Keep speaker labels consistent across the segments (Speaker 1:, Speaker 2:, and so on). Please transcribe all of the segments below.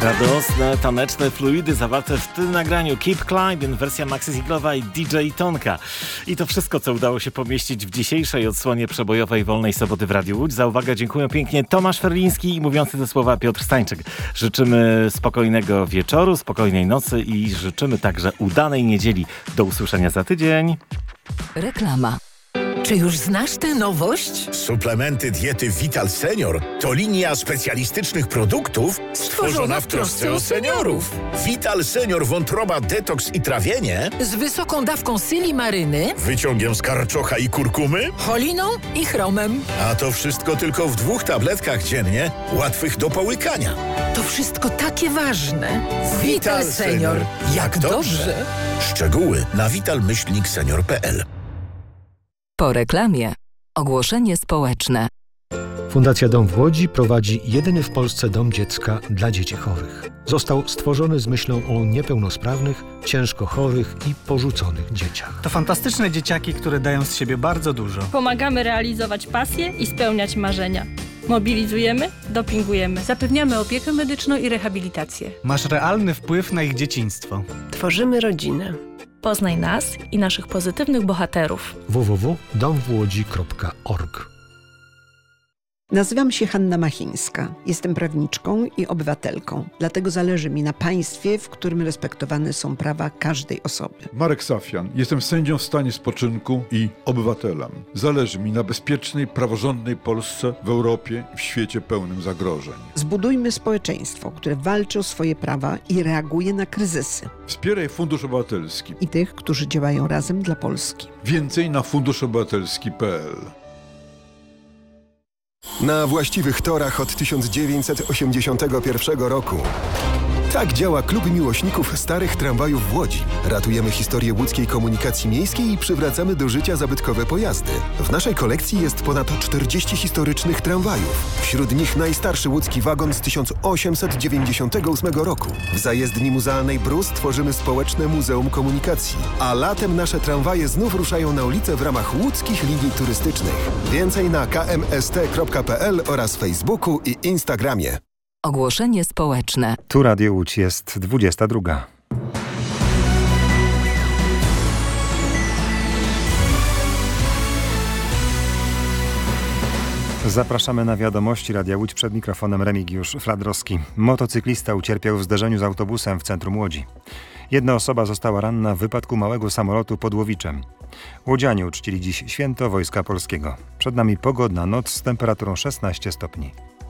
Speaker 1: Radosne, taneczne fluidy zawarte w tym nagraniu. Keep Climbing, wersja maxi singlowa i DJ Tonka. I to wszystko, co udało się pomieścić w dzisiejszej odsłonie przebojowej Wolnej Soboty w Radiu Łódź. Za uwagę dziękuję pięknie Tomasz Ferliński i mówiący te słowa Piotr Stańczyk. Życzymy spokojnego wieczoru, spokojnej nocy i życzymy także udanej niedzieli. Do usłyszenia za tydzień.
Speaker 2: Reklama. Czy już znasz tę nowość?
Speaker 3: Suplementy diety Vital Senior to linia specjalistycznych produktów stworzona w trosce o seniorów. Vital Senior wątroba, detoks i trawienie
Speaker 2: z wysoką dawką silimaryny,
Speaker 3: wyciągiem z karczocha i kurkumy,
Speaker 2: choliną i chromem.
Speaker 3: A to wszystko tylko w 2 tabletkach dziennie, łatwych do połykania.
Speaker 2: To wszystko takie ważne. Vital Senior. Jak dobrze.
Speaker 3: Szczegóły na vital-senior.pl.
Speaker 2: Po reklamie. Ogłoszenie społeczne.
Speaker 4: Fundacja Dom w Łodzi prowadzi jedyny w Polsce dom dziecka dla dzieci chorych. Został stworzony z myślą o niepełnosprawnych, ciężko chorych i porzuconych dzieciach.
Speaker 5: To fantastyczne dzieciaki, które dają z siebie bardzo dużo.
Speaker 6: Pomagamy realizować pasje i spełniać marzenia. Mobilizujemy, dopingujemy.
Speaker 7: Zapewniamy opiekę medyczną i rehabilitację.
Speaker 5: Masz realny wpływ na ich dzieciństwo.
Speaker 7: Tworzymy rodzinę.
Speaker 6: Poznaj nas i naszych pozytywnych bohaterów.
Speaker 4: www.domwłodzi.org.
Speaker 8: Nazywam się Hanna Machińska. Jestem prawniczką i obywatelką. Dlatego zależy mi na państwie, w którym respektowane są prawa każdej osoby.
Speaker 9: Marek Safian. Jestem sędzią w stanie spoczynku i obywatelem. Zależy mi na bezpiecznej, praworządnej Polsce w Europie i w świecie pełnym zagrożeń.
Speaker 8: Zbudujmy społeczeństwo, które walczy o swoje prawa i reaguje na kryzysy.
Speaker 9: Wspieraj Fundusz Obywatelski
Speaker 8: I tych, którzy działają razem dla Polski.
Speaker 9: Więcej na funduszobywatelski.pl.
Speaker 10: Na właściwych torach od 1981 roku. Tak działa Klub Miłośników Starych Tramwajów w Łodzi. Ratujemy historię łódzkiej komunikacji miejskiej i przywracamy do życia zabytkowe pojazdy. W naszej kolekcji jest ponad 40 historycznych tramwajów. Wśród nich najstarszy łódzki wagon z 1898 roku. W zajezdni muzealnej Brus tworzymy społeczne Muzeum Komunikacji. A latem nasze tramwaje znów ruszają na ulicę w ramach łódzkich linii turystycznych. Więcej na kmst.pl oraz Facebooku i Instagramie.
Speaker 2: Ogłoszenie społeczne.
Speaker 11: Tu Radio Łódź, jest 22. Zapraszamy na wiadomości Radia Łódź, przed mikrofonem Remigiusz Fladrowski. Motocyklista ucierpiał w zderzeniu z autobusem w centrum Łodzi. Jedna osoba została ranna w wypadku małego samolotu pod Łowiczem. Łodzianie uczcili dziś święto Wojska Polskiego. Przed nami pogodna noc z temperaturą 16 stopni.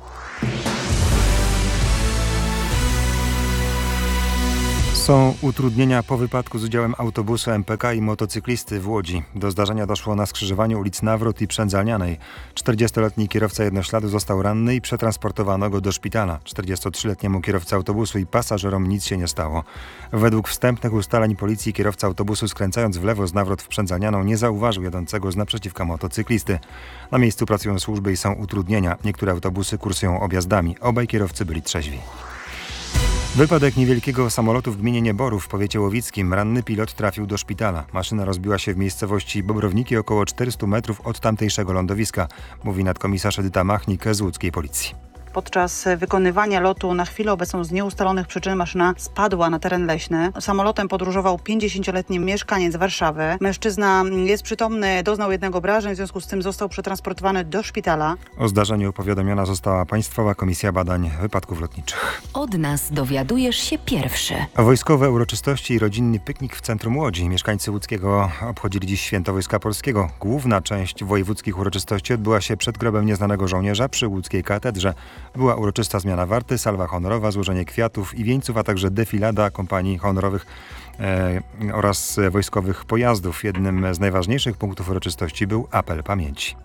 Speaker 11: Są utrudnienia po wypadku z udziałem autobusu MPK i motocyklisty w Łodzi. Do zdarzenia doszło na skrzyżowaniu ulic Nawrot i Przędzalnianej. 40-letni kierowca jednośladu został ranny i przetransportowano go do szpitala. 43-letniemu kierowcy autobusu i pasażerom nic się nie stało. Według wstępnych ustaleń policji kierowca autobusu, skręcając w lewo z Nawrot w Przędzalnianą, nie zauważył jadącego z naprzeciwka motocyklisty. Na miejscu pracują służby i są utrudnienia. Niektóre autobusy kursują objazdami. Obaj kierowcy byli trzeźwi. Wypadek niewielkiego samolotu w gminie Nieborów w powiecie łowickim. Ranny pilot trafił do szpitala. Maszyna rozbiła się w miejscowości Bobrowniki, około 400 metrów od tamtejszego lądowiska, mówi nadkomisarz Edyta Machnik z łódzkiej policji.
Speaker 12: Podczas wykonywania lotu na chwilę obecną z nieustalonych przyczyn maszyna spadła na teren leśny. Samolotem podróżował 50-letni mieszkaniec Warszawy. Mężczyzna jest przytomny, doznał jednego obrażeń, w związku z tym został przetransportowany do szpitala.
Speaker 11: O zdarzeniu powiadomiona została Państwowa Komisja Badań Wypadków Lotniczych.
Speaker 2: Od nas dowiadujesz się pierwszy.
Speaker 11: Wojskowe uroczystości i rodzinny piknik w centrum Łodzi. Mieszkańcy Łódzkiego obchodzili dziś święto Wojska Polskiego. Główna część wojewódzkich uroczystości odbyła się przed grobem nieznanego żołnierza przy łódzkiej katedrze. Była uroczysta zmiana warty, salwa honorowa, złożenie kwiatów i wieńców, a także defilada kompanii honorowych oraz wojskowych pojazdów. Jednym z najważniejszych punktów uroczystości był apel pamięci.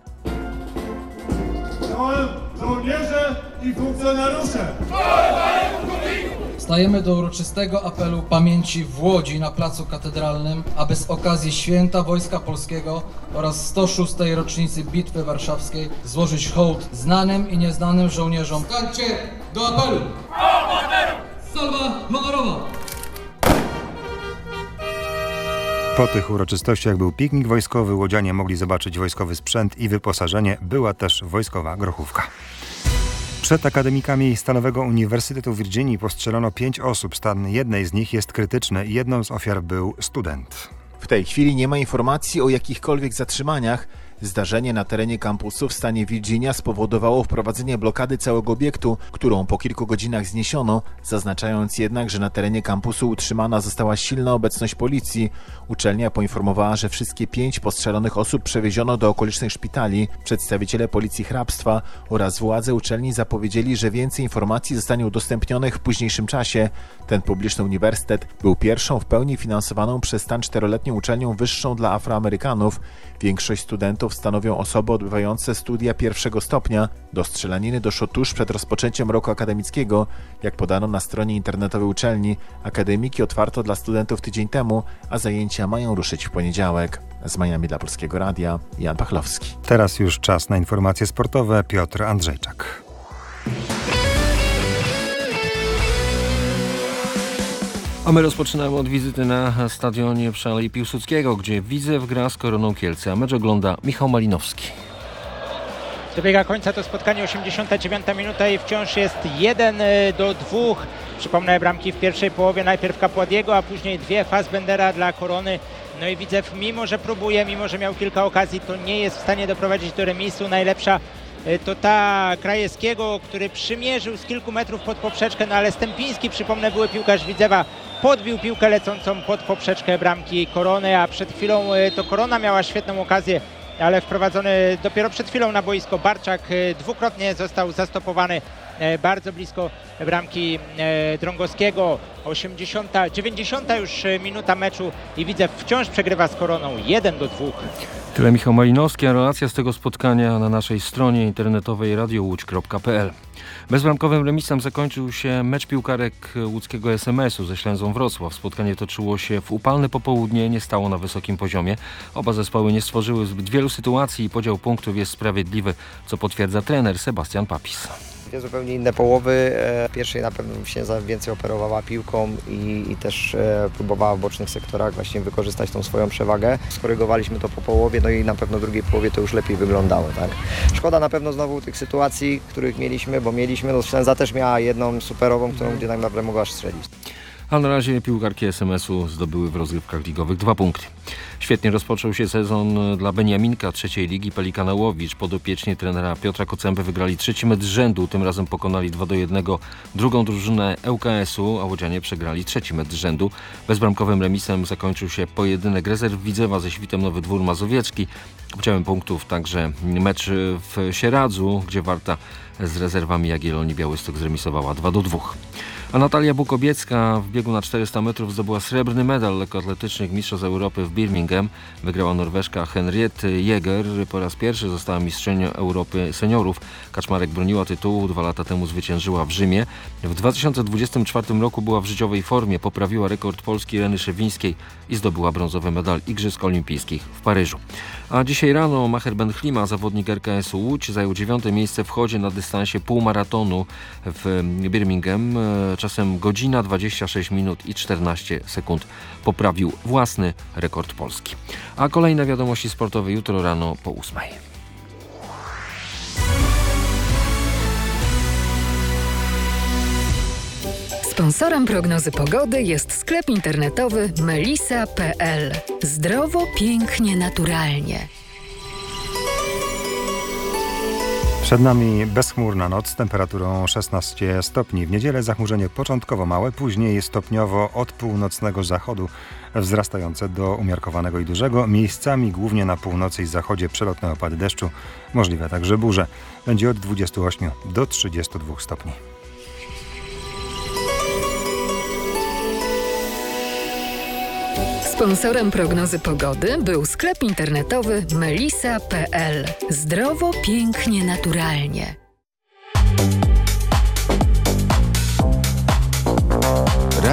Speaker 13: Żołnierze i funkcjonariusze!
Speaker 14: Stajemy do uroczystego apelu pamięci w Łodzi na Placu Katedralnym, aby z okazji Święta Wojska Polskiego oraz 106. rocznicy Bitwy Warszawskiej złożyć hołd znanym i nieznanym żołnierzom. Stańcie do apelu! Salwa honorowa!
Speaker 11: Po tych uroczystościach był piknik wojskowy. Łodzianie mogli zobaczyć wojskowy sprzęt i wyposażenie. Była też wojskowa grochówka. Przed akademikami Stanowego Uniwersytetu w Virginii postrzelono 5 osób. Stan jednej z nich jest krytyczny i jedną z ofiar był student.
Speaker 15: W tej chwili nie ma informacji o jakichkolwiek zatrzymaniach. Zdarzenie na terenie kampusu w stanie Virginia spowodowało wprowadzenie blokady całego obiektu, którą po kilku godzinach zniesiono, zaznaczając jednak, że na terenie kampusu utrzymana została silna obecność policji. Uczelnia poinformowała, że wszystkie 5 postrzelonych osób przewieziono do okolicznych szpitali. Przedstawiciele policji hrabstwa oraz władze uczelni zapowiedzieli, że więcej informacji zostanie udostępnionych w późniejszym czasie. Ten publiczny uniwersytet był pierwszą w pełni finansowaną przez stan 4-letnią uczelnią wyższą dla Afroamerykanów. Większość studentów stanowią osoby odbywające studia pierwszego stopnia. Do strzelaniny doszło tuż przed rozpoczęciem roku akademickiego. Jak podano na stronie internetowej uczelni, akademiki otwarto dla studentów tydzień temu, a zajęcia mają ruszyć w poniedziałek. Z Miami dla Polskiego Radia, Jan Pachlowski.
Speaker 11: Teraz już czas na informacje sportowe. Piotr Andrzejczak.
Speaker 16: A my rozpoczynamy od wizyty na stadionie przy Alei Piłsudskiego, gdzie Widzew gra z Koroną Kielce, a mecz ogląda Michał Malinowski.
Speaker 17: Dobiega końca to spotkanie, 89 minuta i wciąż jest 1-2. Przypomnę, bramki w pierwszej połowie, najpierw Kapładiego, a później 2 Fassbendera dla Korony. No i Widzew, mimo że próbuje, mimo że miał kilka okazji, to nie jest w stanie doprowadzić do remisu. Najlepsza to ta Krajewskiego, który przymierzył z kilku metrów pod poprzeczkę, no ale Stępiński, przypomnę, były piłkarz Widzewa, podbił piłkę lecącą pod poprzeczkę bramki Korony, a przed chwilą to Korona miała świetną okazję, ale wprowadzony dopiero przed chwilą na boisko Barczak dwukrotnie został zastopowany bardzo blisko bramki Drągowskiego. 90 już minuta meczu i Widzew wciąż przegrywa z Koroną 1-2.
Speaker 16: Tyle Michał Malinowski, a relacja z tego spotkania na naszej stronie internetowej radiołódź.pl. Bezbramkowym remisem zakończył się mecz piłkarek łódzkiego SMS-u ze Ślęzą Wrocław. Spotkanie toczyło się w upalne popołudnie, nie stało na wysokim poziomie. Oba zespoły nie stworzyły zbyt wielu sytuacji i podział punktów jest sprawiedliwy, co potwierdza trener Sebastian Papis.
Speaker 18: Dwie zupełnie inne połowy. Pierwszej na pewno Ślęza więcej operowała piłką i też próbowała w bocznych sektorach właśnie wykorzystać tą swoją przewagę. Skorygowaliśmy to po połowie, no i na pewno w drugiej połowie to już lepiej wyglądało. Tak? Szkoda na pewno znowu tych sytuacji, których mieliśmy, bo no Ślęza też miała jedną superową, którą gdzie tak naprawdę mogła strzelić.
Speaker 16: A na razie piłkarki SMS-u zdobyły w rozgrywkach ligowych 2 punkty. Świetnie rozpoczął się sezon dla Beniaminka trzeciej ligi. Pelikana Łowicz, podopieczni trenera Piotra Kocęby, wygrali 3. mecz z rzędu. Tym razem pokonali 2-1 drugą drużynę ŁKS-u, a łodzianie przegrali 3. mecz z rzędu. Bezbramkowym remisem zakończył się pojedynek rezerw Widzewa ze Świtem Nowy Dwór Mazowiecki. Udziałem punktów także mecz w Sieradzu, gdzie Warta z rezerwami Jagiellonii Białystok zremisowała 2-2. A Natalia Bukobiecka w biegu na 400 metrów zdobyła srebrny medal lekkoatletycznych Mistrzostw Europy w Birmingham. Wygrała Norweżka Henriette Jäger. Po raz pierwszy została mistrzynią Europy seniorów. Kaczmarek broniła tytułu, 2 lata temu zwyciężyła w Rzymie. W 2024 roku była w życiowej formie, poprawiła rekord Polski Ireny Szewińskiej i zdobyła brązowy medal Igrzysk Olimpijskich w Paryżu. A dzisiaj rano Maher Benhlima, zawodnik RKS-u Łódź, zajął 9. miejsce w chodzie na dystansie półmaratonu w Birmingham. Czasem godzina 26 minut i 14 sekund poprawił własny rekord Polski. A kolejne wiadomości sportowe jutro rano po 8.
Speaker 2: Sponsorem prognozy pogody jest sklep internetowy melisa.pl. Zdrowo, pięknie, naturalnie.
Speaker 11: Przed nami bezchmurna noc z temperaturą 16 stopni. W niedzielę zachmurzenie początkowo małe, później stopniowo od północnego zachodu wzrastające do umiarkowanego i dużego. Miejscami głównie na północy i zachodzie przelotne opady deszczu, możliwe także burze. Będzie od 28 do 32 stopni.
Speaker 2: Sponsorem prognozy pogody był sklep internetowy melisa.pl. Zdrowo, pięknie, naturalnie.